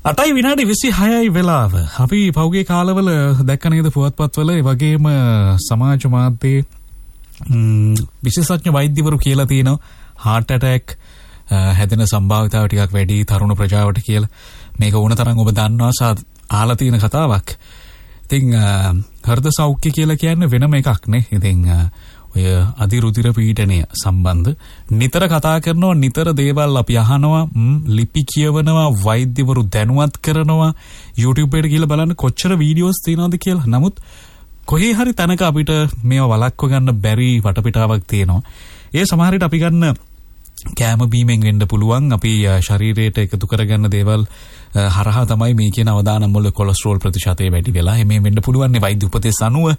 8යි විනාඩි 26යි වෙලාව. අපි පෞගේ කාලවල දැක්ක නේද පුවත්පත්වල ඒ වගේම සමාජ මාධ්‍යයේ විශේෂඥ වෛද්‍යවරු කියලා තියෙනවා heart attack හැදෙන සම්භාවිතාව ටිකක් වැඩි තරුණ ප්‍රජාවට කියලා. මේක ඕන තරම් ඔබ දන්නවා ආලා තියෙන කතාවක්. ඉතින් හෘද සෞඛ්‍ය කියලා කියන්නේ වෙනම එකක් නේ. ඉතින් ඔය අධිරුධිර පීඩනය සම්බන්ධ නිතර කතා කරනවා, නිතර දේවල් අපි අහනවා, ලිපි කියවනවා, වෛද්‍යවරු දැනුවත් කරනවා, YouTube එකට ගිහලා බලන්න කොච්චර වීඩියෝස් තියෙනවද කියලා. නමුත් කොහේ හරි තැනක අපිට මේවා වළක්ව ගන්න බැරි වටපිටාවක් තියෙනවා. ඒ සමහර විට අපි ගන්න කෑම බීමෙන් වෙන්න පුළුවන්. අපි ශරීරයට එකතු කරගන්න දේවල් හරහා තමයි මේ කියන අවදානම් වල කොලෙස්ටරෝල් ප්‍රතිශතය වැඩි වෙලා මේ වෙන්න පුළුවන්. මේ වෛද්‍ය උපදෙස් අනුව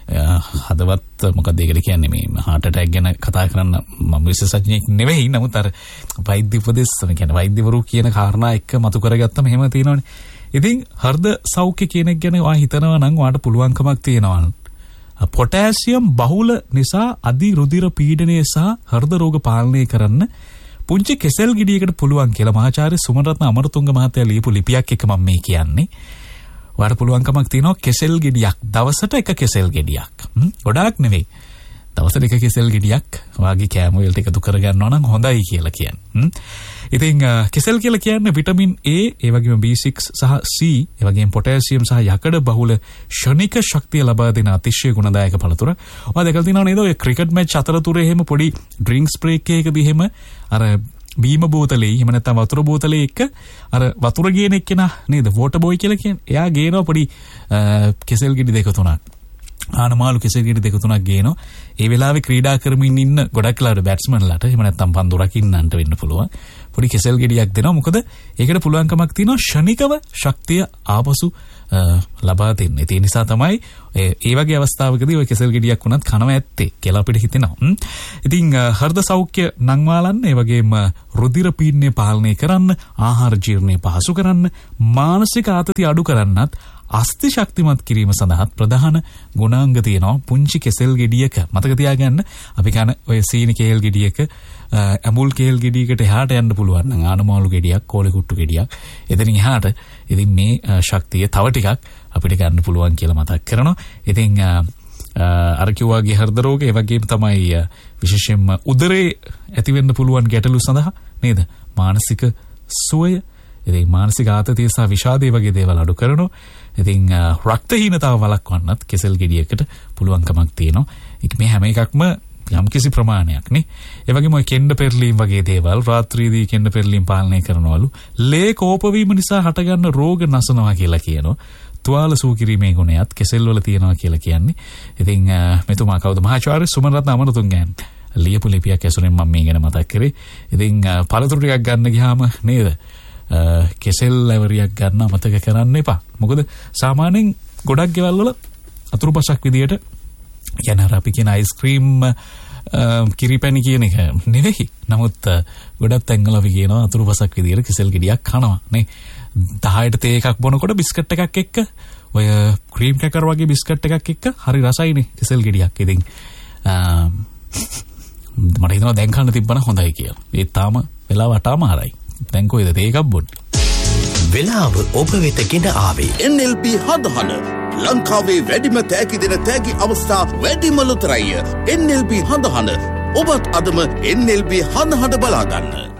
හදවත් මොකක්ද ඒකට කියන්නේ මේ heart attack ගැන කතා කරන්න මම විශේෂඥයෙක් නෙවෙයි. නමුත් අර වෛද්‍ය උපදෙස් කියන්නේ වෛද්‍යවරු කියන කාරණා එක්ක මතු කරගත්තම එහෙම තියෙනවනේ. ඉතින් හෘද සෞඛ්‍ය කියන එක ගැන ඔයා හිතනවා නම් ඔයාට පුළුවන්කමක් තියෙනවා. පොටෑසියම් බහුල නිසා අධිරුධිර පීඩනය සහ හෘද රෝග පාලනය කරන්න පුංචි කෙසෙල් ගෙඩියකට පුළුවන් කියලා මහාචාර්ය සුමනරත්න අමරතුංග මහත්තයා ලියපු ලිපියක් එක මම මේ කියන්නේ. ඔයාලට පුළුවන්කමක් තියෙනවා කෙසෙල් ගෙඩියක් දවසට එක කෙසෙල් ගෙඩියක්. ගොඩාක් නෙවෙයි. දවසට එක කෙසෙල් ගෙඩියක් ඔයාගේ කෑම වලට එකතු කරගන්නවා නම් හොඳයි කියලා කියන්නේ. ඉතින් කෙසෙල් කියලා කියන්නේ විටමින් A, ඒ වගේම B6 සහ C, ඒ වගේම පොටෑසියම් සහ යකඩ බහුල ක්ෂණික ශක්තිය ලබා දෙන අතිශය ගුණදායක පළතුර. ඔයා දැකලා තියෙනව නේද ඔය ක්‍රිකට් මැච් අතරතුරේ එහෙම පොඩි ඩ්‍රින්ක්ස් බ්‍රේක් එකකදී එහෙම අර බීම බෝතලේ එහෙම නැත්නම් වතුර බෝතලේ එක අර වතුර ගේන එක්කෙනා නේද වෝටර් බෝයි කියලා කියන්නේ. එයා ගේනවා පොඩි කෙසෙල් ගෙඩි දෙක තුනක්. ආනමාලු කෙසෙල් ගෙඩි දෙක තුනක් ගේනවා. ඒ වෙලාවේ ක්‍රීඩා කරමින් ඉන්න ගොඩක් ලාට බැට්ස්මන්ලාට එහෙම නැත්නම් පන්දු රකින්නන්ට වෙන්න පුළුවන්. පොඩි කෙසෙල් ගෙඩියක් දෙනවා. මොකද ඒකට පුළුවන්කමක් තියෙනවා ෂණිකව ශක්තිය ආපසු ලබා දෙන්න. ඒ නිසා තමයි ඒ වගේ අවස්ථාවකදී ඔය කෙසෙල් ගෙඩියක් වුණත් කනවා ඇත්තේ කියලා අපිට හිතෙනවා. ඉතින් හෘද සෞඛ්‍ය නංවාලන්න, ඒ වගේම රුධිර පීඩනය පාලනය කරන්න, ආහාර ජීර්ණය පහසු කරන්න, මානසික ආතතිය අඩු කරන්නත් අස්ථි ශක්තිමත් කිරීම සඳහා ප්‍රධාන ගුණාංග තියෙනවා පුංචි කෙසෙල් ගෙඩියක. මතක තියාගන්න අපි කන ඔය සීනි කේල් ගෙඩියක ඇඹුල් කේල් ගෙඩියකට එහාට යන්න පුළුවන් නම් ආනමාලු ගෙඩියක්, කෝලෙ කුට්ටු ගෙඩියක් එතනින් එහාට ඉතින් මේ ශක්තිය තව ටිකක් අපිට ගන්න පුළුවන් කියලා මතක් කරනවා. ඉතින් අර කිව්වාගේ හෘද රෝග ඒ වගේම තමයි විශේෂයෙන්ම උදරේ ඇති වෙන්න පුළුවන් ගැටලු සඳහා නේද මානසික සුවය, ඉතින් මානසික ආතතිය සහ විෂාදය වගේ දේවල් අඩු කරනවා. ඉතින් රක්තහීනතාව වළක්වන්නත් කෙසෙල් ගෙඩියකට පුළුවන්කමක් තියෙනවා. මේ හැම එකක්ම යම්කිසි ප්‍රමාණයක් නේ. ඒ වගේම ඔය කෙන්ඩ පෙරලීම් වගේ දේවල් රාත්‍රියේදී කෙන්ඩ පෙරලීම් පාලනය කරනවලු. ලේ කෝප වීම නිසා හටගන්න රෝග නසනවා කියලා කියනවා. තුවාල සූ කිරීමේ ගුණයත් කෙසෙල් වල තියෙනවා කියලා කියන්නේ. ඉතින් මෙතුමා කවුද? මහාචාර්ය සුමනරත්න අමරතුංගයන් ලියපු ලිපියක් ඇසුරෙන් මම මේ ගැන මතක් කරේ. ඉතින් පළතුරු ටිකක් ගන්න ගියාම නේද කෙසෙල් ලැවරියක් ගන්න අමතක කරන්න එපා. මොකද සාමාන්‍යයෙන් ගොඩක් ගෙවල් වල අතුරුපසක් විදියට යන අපි කියන අයිස්ක්‍රීම් කිරිපැණි කියන එක නෙවෙයි. නමුත් ගොඩක් තැන්වල අපි කියනවා අතුරුපසක් විදියට කෙසෙල් ගෙඩියක් කනවා නේ. 10ට තේ එකක් බොනකොට බිස්කට් එකක් එක්ක ඔය ක්‍රීම් කැකර් වගේ බිස්කට් එකක් එක්ක හරි රසයිනේ කෙසෙල් ගෙඩියක්. ඉතින් මට හිතෙනවා දැන් කන්න තිබ්බනම් හොඳයි කියලා. ඒ තාම වෙලාව 8ම හරයි. දැන් කොයිද තේ එකක් බොන්නේ? වෙලාව ඔබ වෙත ගෙන ආවේ NLB හඳහන. ලංකාවේ වැඩිම තෑගි දෙන තෑගි අවස්ථා වැඩිම ලොතරැය. NLB හඳහන. ඔබත් අදම NLB හඳහන බලා ගන්න.